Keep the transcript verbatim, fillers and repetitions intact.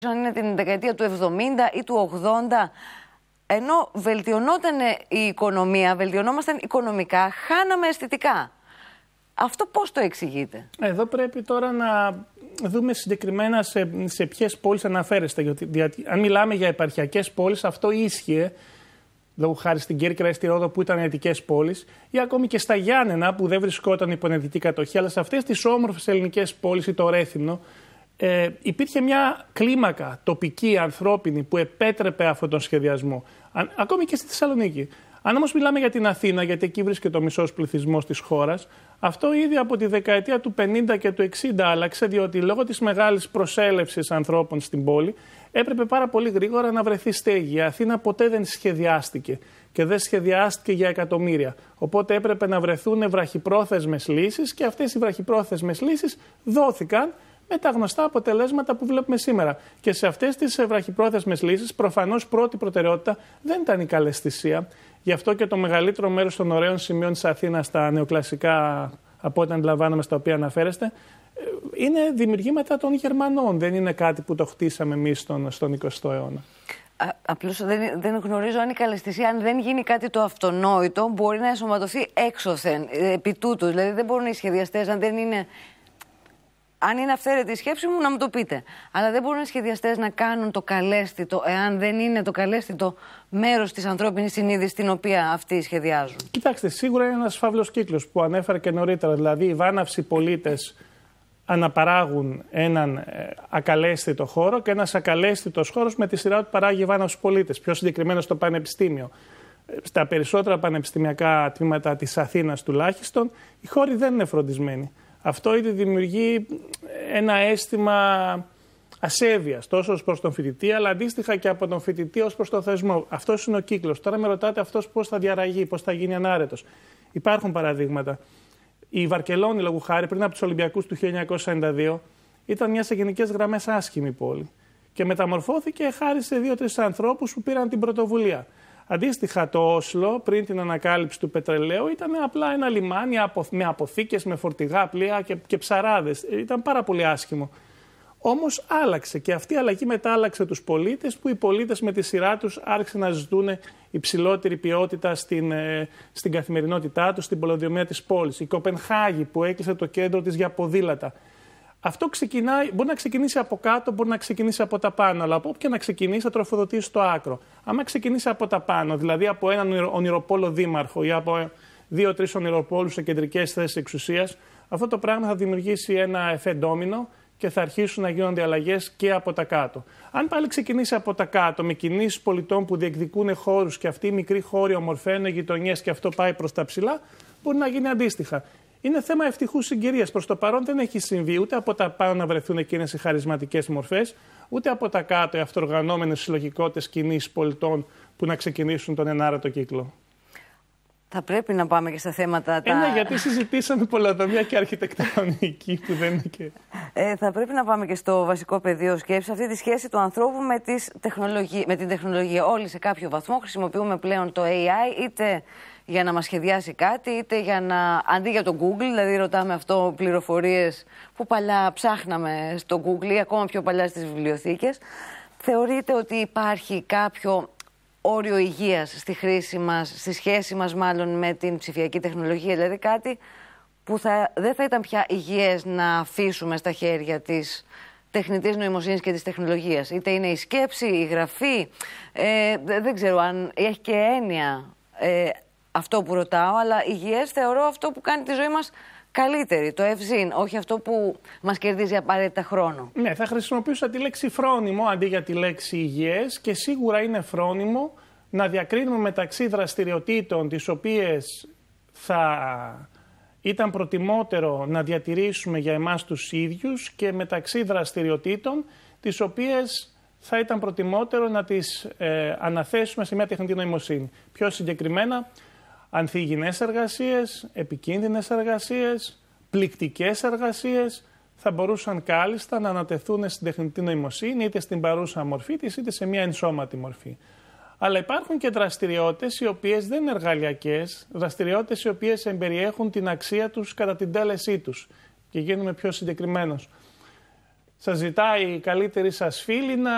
αν είναι την δεκαετία του εβδομήντα ή του ογδόντα, ενώ βελτιωνόταν η οικονομία, βελτιωνόμασταν οικονομικά, χάναμε αισθητικά. Αυτό πώς το εξηγείτε? Εδώ πρέπει τώρα να δούμε συγκεκριμένα σε, σε ποιες πόλεις αναφέρεστε. Γιατί, γιατί αν μιλάμε για επαρχιακές πόλεις, αυτό ίσχυε, λόγω χάρη στην Κέρκυρα ή στη Ρόδο που ήταν αιτικές πόλεις, ή ακόμη και στα Γιάννενα που δεν βρισκόταν υπό νετική κατοχή, αλλά σε αυτές τις όμορφες ελληνικές πόλεις ή το Ρέθυμνο, ε, υπήρχε μια κλίμακα τοπική, ανθρώπινη, που επέτρεπε αυτόν τον σχεδιασμό. Α, ακόμη και στη Θεσσαλονίκη. Αν όμως μιλάμε για την Αθήνα, γιατί εκεί βρίσκεται ο μισός πληθυσμός της χώρας, αυτό ήδη από τη δεκαετία του πενήντα και του εξήντα άλλαξε, διότι λόγω της μεγάλης προσέλευσης ανθρώπων στην πόλη έπρεπε πάρα πολύ γρήγορα να βρεθεί στέγη. Η Αθήνα ποτέ δεν σχεδιάστηκε και δεν σχεδιάστηκε για εκατομμύρια. Οπότε έπρεπε να βρεθούν βραχυπρόθεσμες λύσεις και αυτές οι βραχυπρόθεσμες λύσεις δόθηκαν με τα γνωστά αποτελέσματα που βλέπουμε σήμερα. Και σε αυτές τις βραχυπρόθεσμες λύσεις, προφανώς πρώτη προτεραιότητα δεν ήταν η καλαισθησία. Γι' αυτό και το μεγαλύτερο μέρος των ωραίων σημείων της Αθήνας, στα νεοκλασικά, από ό,τι αντιλαμβάνομαι, στα οποία αναφέρεστε, είναι δημιουργήματα των Γερμανών. Δεν είναι κάτι που το χτίσαμε εμείς στον, στον εικοστό αιώνα. Απλώς δεν, δεν γνωρίζω αν η καλαισθησία, αν δεν γίνει κάτι το αυτονόητο, μπορεί να ενσωματωθεί έξωθεν, επί τούτου. Δηλαδή δεν μπορούν οι σχεδιαστές, αν δεν είναι. Αν είναι αυθαίρετη η σκέψη μου, να μου το πείτε. Αλλά δεν μπορούν οι σχεδιαστές να κάνουν το καλέσθητο, εάν δεν είναι το καλέσθητο μέρος της ανθρώπινης συνείδησης την οποία αυτοί σχεδιάζουν. Κοιτάξτε, σίγουρα είναι ένας φαύλος κύκλος που ανέφερα και νωρίτερα. Δηλαδή, οι βάναυσοι πολίτες αναπαράγουν έναν ακαλέσθητο χώρο και ένας ακαλέσθητος χώρος με τη σειρά του παράγει βάναυσους πολίτες. Πιο συγκεκριμένα στο πανεπιστήμιο. Στα περισσότερα πανεπιστημιακά τμήματα της Αθήνας τουλάχιστον, οι χώροι δεν είναι φροντισμένοι. Αυτό ήδη δημιουργεί ένα αίσθημα ασέβειας τόσο ως προς τον φοιτητή, αλλά αντίστοιχα και από τον φοιτητή ως προς τον θεσμό. Αυτός είναι ο κύκλος. Τώρα με ρωτάτε αυτός πώς θα διαραγεί, πώς θα γίνει ανάρετος. Υπάρχουν παραδείγματα. Η Βαρκελόνη, λόγου χάρη, πριν από τους Ολυμπιακούς του χίλια εννιακόσια ενενήντα δύο, ήταν μια σε γενικές γραμμές άσχημη πόλη. Και μεταμορφώθηκε χάρη σε δύο-τρεις ανθρώπους που πήραν την πρωτοβουλία. Αντίστοιχα, το Όσλο, πριν την ανακάλυψη του πετρελαίου, ήταν απλά ένα λιμάνι με αποθήκες, με φορτηγά πλοία και, και ψαράδες. Ήταν πάρα πολύ άσχημο. Όμως άλλαξε και αυτή η αλλαγή μετά άλλαξε τους πολίτες, που οι πολίτες με τη σειρά τους άρχισαν να ζητούν υψηλότερη ποιότητα στην, ε, στην καθημερινότητά τους, στην πολεοδομία της πόλης. Η Κοπενχάγη που έκλεισε το κέντρο της για ποδήλατα. Αυτό ξεκινάει, μπορεί να ξεκινήσει από κάτω, μπορεί να ξεκινήσει από τα πάνω, αλλά από όποια να ξεκινήσει θα τροφοδοτήσει στο άκρο. Άμα ξεκινήσει από τα πάνω, δηλαδή από έναν ονειροπόλο δήμαρχο ή από δύο-τρεις ονειροπόλους σε κεντρικές θέσεις εξουσίας, αυτό το πράγμα θα δημιουργήσει ένα εφέ ντόμινο και θα αρχίσουν να γίνονται αλλαγές και από τα κάτω. Αν πάλι ξεκινήσει από τα κάτω, με κινήσεις πολιτών που διεκδικούν χώρους και αυτοί οι μικροί χώροι ομορφαίνουν γειτονιές και αυτό πάει προς τα ψηλά, μπορεί να γίνει αντίστοιχα. Είναι θέμα ευτυχούς συγκυρίας. Προς το παρόν δεν έχει συμβεί ούτε από τα πάνω να βρεθούν εκείνες οι χαρισματικές μορφές, ούτε από τα κάτω οι αυτοοργανώμενες συλλογικότητες κινήσεις πολιτών που να ξεκινήσουν τον ενάρετο κύκλο. Θα πρέπει να πάμε και στα θέματα τα... Ε, ναι, γιατί συζητήσαμε πολεοδομία και αρχιτεκτονική που δεν είναι και... Ε, θα πρέπει να πάμε και στο βασικό πεδίο σκέψης, αυτή τη σχέση του ανθρώπου με, τις τεχνολογίες, με την τεχνολογία. Όλοι σε κάποιο βαθμό χρησιμοποιούμε πλέον το έι άι, είτε για να μας σχεδιάσει κάτι, είτε για να, αντί για το Google, δηλαδή ρωτάμε αυτό πληροφορίες που παλιά ψάχναμε στο Google ή ακόμα πιο παλιά στις βιβλιοθήκες. Θεωρείτε ότι υπάρχει κάποιο όριο υγείας στη χρήση μας, στη σχέση μας μάλλον με την ψηφιακή τεχνολογία, δηλαδή κάτι που θα, δεν θα ήταν πια υγιές να αφήσουμε στα χέρια της τεχνητής νοημοσύνης και της τεχνολογίας. Είτε είναι η σκέψη, η γραφή, ε, δεν ξέρω αν έχει και έννοια ε, αυτό που ρωτάω, αλλά υγιές θεωρώ αυτό που κάνει τη ζωή μας καλύτερη, το ευζήν, όχι αυτό που μας κερδίζει απαραίτητα χρόνο. Ναι, θα χρησιμοποιούσα τη λέξη φρόνιμο αντί για τη λέξη υγιές και σίγουρα είναι φρόνιμο να διακρίνουμε μεταξύ δραστηριοτήτων τις οποίες θα ήταν προτιμότερο να διατηρήσουμε για εμάς τους ίδιους και μεταξύ δραστηριοτήτων τις οποίες θα ήταν προτιμότερο να τις ε, αναθέσουμε σε μια τεχνητή νοημοσύνη. Πιο συγκεκριμένα, ανθυγιεινές εργασίες, επικίνδυνες εργασίες, πληκτικές εργασίες θα μπορούσαν κάλλιστα να ανατεθούν στην τεχνητή νοημοσύνη είτε στην παρούσα μορφή της είτε σε μια ενσώματη μορφή. Αλλά υπάρχουν και δραστηριότητες οι οποίες δεν είναι εργαλειακές, δραστηριότητες οι οποίες εμπεριέχουν την αξία τους κατά την τέλεσή τους. Και γίνομαι πιο συγκεκριμένος. Σας ζητάει η καλύτερη σας φίλη να